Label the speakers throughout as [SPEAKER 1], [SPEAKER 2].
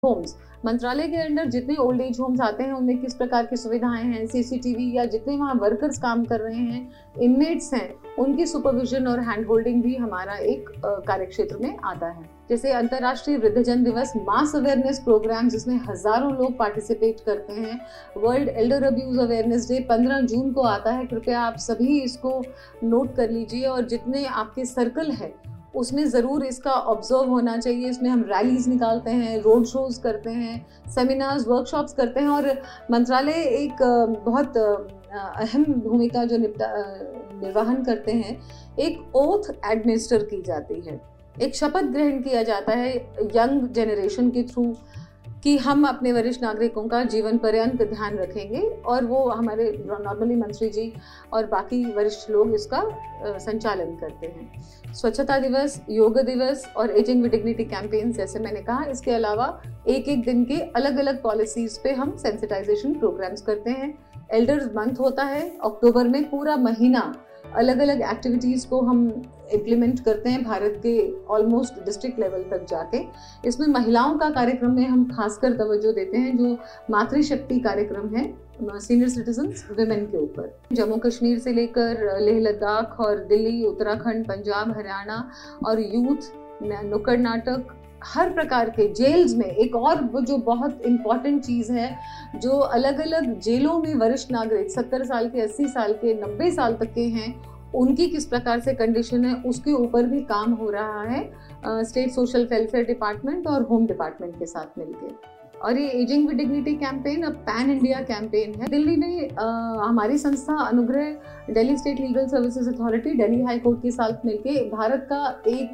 [SPEAKER 1] Holmes, मंत्रालय के under जितने ओल्ड एज होम्स आते हैं उनमें किस प्रकार की सुविधाएं हैं, सीसीटीवी या जितने वहाँ वर्कर्स काम कर रहे हैं, इनमेट्स हैं, उनकी सुपरविजन और हैंड होल्डिंग भी हमारा एक कार्यक्षेत्र में आता है। जैसे अंतर्राष्ट्रीय वृद्धजन दिवस मास अवेयरनेस प्रोग्राम जिसमें हजारों लोग पार्टिसिपेट करते हैं, world Elder abuse awareness day 15 जून को आता है। कृपया आप सभी इसको नोट कर लीजिए और जितने आपके सर्कल है उसमें ज़रूर इसका ऑब्जर्व होना चाहिए। इसमें हम रैलीज निकालते हैं, रोड शोज करते हैं, सेमिनार्स, वर्कशॉप्स करते हैं और मंत्रालय एक बहुत अहम भूमिका जो निर्वहन करते हैं, एक ओथ एडमिनिस्टर की जाती है, एक शपथ ग्रहण किया जाता है यंग जनरेशन के थ्रू कि हम अपने वरिष्ठ नागरिकों का जीवन पर्यंत ध्यान रखेंगे और वो हमारे नॉर्मली मंत्री जी और बाकी वरिष्ठ लोग इसका संचालन करते हैं। स्वच्छता दिवस, योग दिवस और एजिंग विद डिग्निटी कैंपेन जैसे मैंने कहा, इसके अलावा एक एक दिन के अलग अलग पॉलिसीज पे हम सेंसिटाइजेशन प्रोग्राम्स करते हैं। एल्डर्स मंथ होता है अक्टूबर में, पूरा महीना अलग अलग एक्टिविटीज़ को हम इम्प्लीमेंट करते हैं भारत के ऑलमोस्ट डिस्ट्रिक्ट लेवल तक जाके। इसमें महिलाओं का कार्यक्रम में हम खासकर तवज्जो देते हैं, जो मातृशक्ति कार्यक्रम है सीनियर सिटीजन्स विमेन के ऊपर। जम्मू कश्मीर से लेकर लेह लद्दाख और दिल्ली, उत्तराखंड, पंजाब, हरियाणा और यूथ, नुक्कड़ नाटक, हर प्रकार के जेल्स में एक और वो जो बहुत इम्पॉर्टेंट चीज़ है, जो अलग अलग जेलों में वरिष्ठ नागरिक 70 साल के, 80 साल के, 90 साल तक के हैं, उनकी किस प्रकार से कंडीशन है, उसके ऊपर भी काम हो रहा है स्टेट सोशल वेलफेयर डिपार्टमेंट और होम डिपार्टमेंट के साथ मिलकर। और ये एजिंग विद डिग्निटी कैंपेन अब पैन इंडिया कैंपेन है। दिल्ली में हमारी संस्था अनुग्रह, Delhi state legal services authority, Delhi high court के साथ मिलके भारत का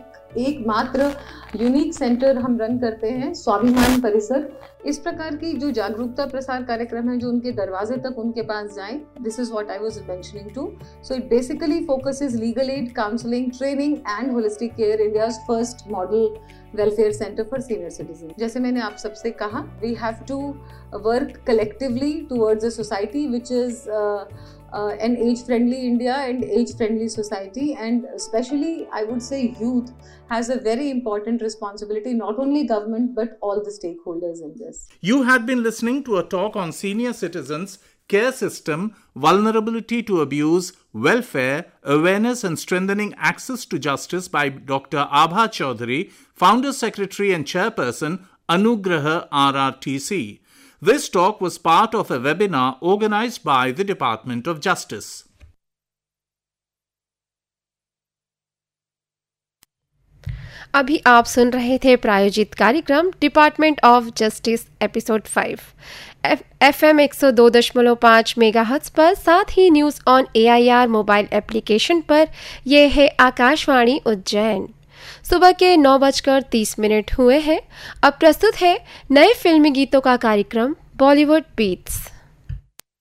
[SPEAKER 1] एकमात्र यूनिक सेंटर हम रन करते हैं, स्वाभिमान परिसर। इस प्रकार की जो जागरूकता प्रसार कार्यक्रम है जो उनके दरवाजे तक उनके पास जाए, this is what I was mentioning to. So it basically focuses legal aid, counselling, training and holistic care, India's first model welfare centre for senior citizen. जैसे मैंने आप सबसे कहा, we have to work collectively towards a society which is an age-friendly India and age-friendly society, and especially I would say youth has a very important responsibility, not only government but all the stakeholders in this.
[SPEAKER 2] You had been listening to a talk on senior citizens, care system, vulnerability to abuse, welfare, awareness and strengthening access to justice by Dr. Abha Chaudhary, Founder Secretary and Chairperson, Anugraha RRTC. This talk was part of a webinar organized by the Department of Justice.
[SPEAKER 3] अभी आप सुन रहे थे प्रायोजित कार्यक्रम department of justice episode 5 FM 102.5 megahertz पर, साथ ही news on AIR mobile application पर। यह है आकाशवाणी उज्जैन। सुबह के 9:30 हुए हैं। अब प्रस्तुत है नए फिल्मी गीतों का कार्यक्रम बॉलीवुड बीट्स।